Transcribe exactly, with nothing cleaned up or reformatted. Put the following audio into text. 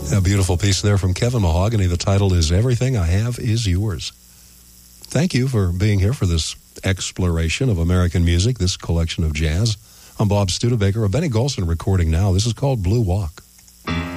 A beautiful piece there from Kevin Mahogany. The title is Everything I Have Is Yours. Thank you for being here for this exploration of American music, this collection of jazz. I'm Bob Studebaker, a Benny Golson recording now. This is called Blue Walk.